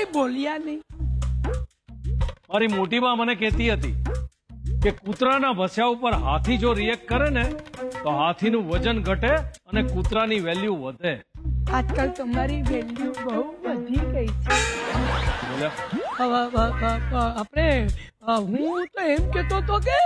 કઈ બોલ્યા નહીં. મારી મોટી બા મને કહેતી હતી કે કૂતરાના ભસ્યા ઉપર હાથી જો રિએક્ટ કરે ને તો હાથીનું વજન ઘટે અને કૂતરાની વેલ્યુ વધે. આજકાલ તમારી વેલ્યુ બહુ વધી ગઈ છે. આપણે હું તો એમ કેતો હતો કે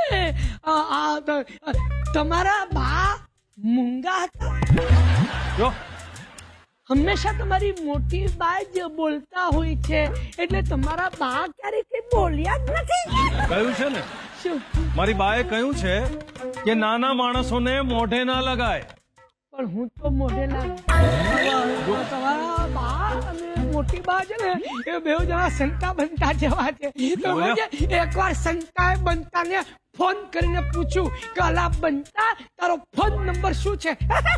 તમારા બા મૂંગા હતા. જો હંમેશા તમારી મોટી બા જ બોલતા હોય છે, એટલે તમારા બા ક્યારેય કઈ બોલ્યા જ નથી. કહ્યું છે ને, શું? મારી બાએ કહ્યું છે કે નાના માણસોને મોઢે ના લગાય. પણ હું તો મોઢે તમારા બા અને મોટી બા છે ને એ બે જણા સંતા બનતા જેવા છે. તો એકવાર સંતાએ બનતાને ફોન કરીને પૂછ્યું કે અલા બનતા તારો ફોન નંબર શું છે?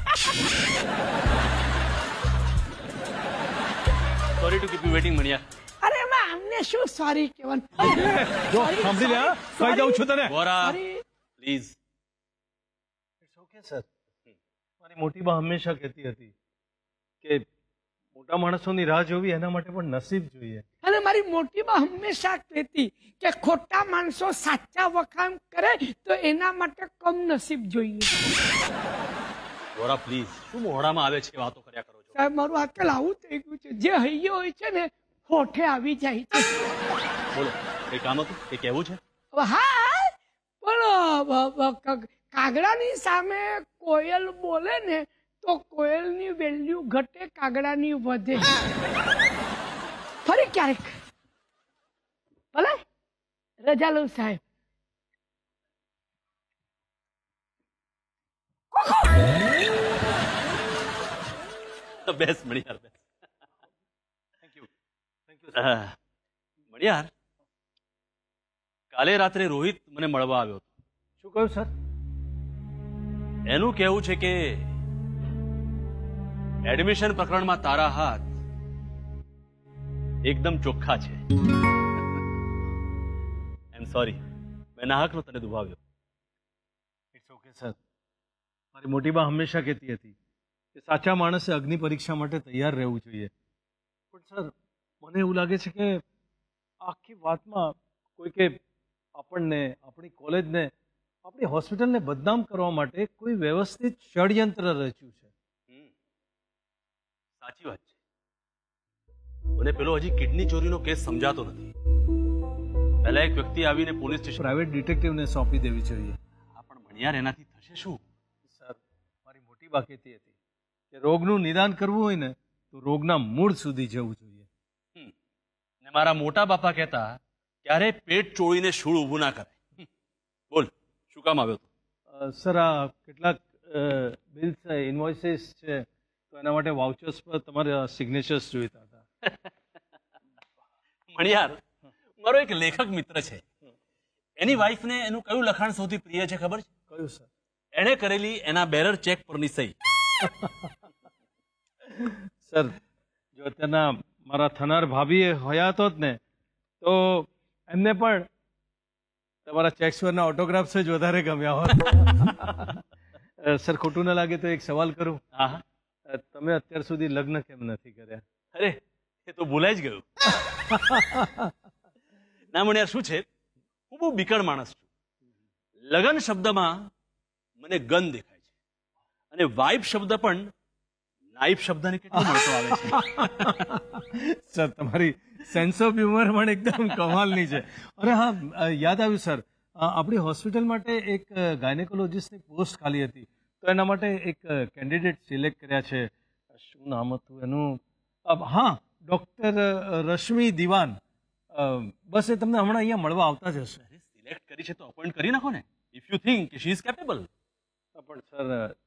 Sorry to keep you waiting Maniyar. અરે એમાં અમને શું સોરી કહેવાનું? જો સાંભળી લે, કહી દઉં છું તને. Vora please. It's okay sir. મારી મોટી બા હંમેશા કહેતી હતી કે મોટા માણસોની રાહ જોવી એના માટે પણ નસીબ જોઈએ. અને મારી મોટી બા હંમેશા કહેતી કે ખોટા માણસો સાચા વખાણ કરે તો એના માટે કમ નસીબ જોઈએ. વોરા પ્લીઝ, શું મોઢામાં આવે છે વાતો કર્યા કરો છો? સાહેબ મારું આજકાલ આવું થઈ ગયું છે, જે હૈયો હોય છે ને હોઠે આવી જાય છે. બોલો, કઈ કામ હતું, કઈ કહેવું છે? હા, પણ કાગડાની સામે કોયલ બોલે ને તો કોયલની વેલ્યુ ઘટે, કાગડાની વધે. ફરી ક્યારેક ભલે રજા લઉં સાહેબ. બેસ મણિયાર, બેસ. Thank you. મણિયાર, કાલે રાત્રે રોહિત મને મળવા આવ્યો હતો. શું કહ્યું સર? એનું કહેવું છે કે એડમિશન પ્રકરણમાં તારા હાથ એકદમ ચોખ્ખા છે. આઈ એમ સોરી, મેં નાહકનો તને દુભાવ્યો. It's okay sir. મારી મોટી બા હંમેશા કહેતી હતી કે સાચા માણસે અગ્નિ પરીક્ષા માટે તૈયાર રહેવું જોઈએ. પણ સર મને એવું લાગે છે કે આખી વાતમાં કોઈકે આપણને, આપણી કોલેજને, આપણી હોસ્પિટલને બદનામ કરવા માટે કોઈ વ્યવસ્થિત ષડયંત્ર રચ્યું છે. સાચી વાત છે. મને પેલો હજી કિડની ચોરીનો કેસ સમજાતો નથી. પહેલા એક વ્યક્તિ આવીને પોલીસ સ્ટેશન પ્રાઇવેટ ડિટેક્ટિવને સોંપી દેવી જોઈએ. હા, પણ મણિયાર એનાથી થશે શું? સર મારી મોટી બા કહેતી હતી કે રોગનું નિદાન કરવું હોય ને તો રોગના મૂળ સુધી જવું જોઈએ. ને મારા મોટા બાપા કહેતા ક્યારે પેટ ચોળીને શૂળ ઊભું ના કરાય. બોલ, શું કામ આવ્યો હતો? સર આ કેટલાક બિલ્સ ઇન્વોઇસીસ છે, તો એના માટે વાઉચર્સ પર તમારા સિગ્નેચર્સ જોઈતા હતા. મણિયાર, મારો એક લેખક મિત્ર છે, એની વાઈફને એનું કયું લખાણ સૌથી પ્રિય છે ખબર છે? કયું સર? એણે કરેલી એના બેરર ચેક પરની સહી. સર જો અત્યારના મારા થનાર ભાભીએ હયાત હોત ને તો એમને પણ તમારા ચેક્સ પરના ઓટોગ્રાફ્સ જ વધારે ગમ્યા હોત. સર ખોટું ન લાગે તો એક સવાલ કરું? હા હા. તમે અત્યાર સુધી લગ્ન કેમ નથી કર્યા? અરે એ તો ભૂલાઈ જ ગયું. ના મણિયાર, શું છે, હું બહુ બીકણ માણસ છું. લગન શબ્દમાં મને ગન દેખાય છે, અને વાઇફ શબ્દ પણ નાઇફ શબ્દને કેટલો મળતો આવે છે. સર તમારી સેન્સ ઓફ હ્યુમર પણ એકદમ કમાલની છે. અરે હા, યાદ આવ્યું સર, આપણી હોસ્પિટલ માટે એક ગાયનેકોલોજીસ્ટની પોસ્ટ ખાલી હતી, તો એના માટે એક કેન્ડિડેટ સિલેક્ટ કર્યા છે. શું નામ હતું એનું? હા, ડૉક્ટર રશ્મિ દિવાન. બસ એ તમને હમણાં અહીંયા મળવા આવતા જ હશે. સિલેક્ટ કરી છે તો અપોઇન્ટ કરી નાખો ને, if you think she is capable. પણ સર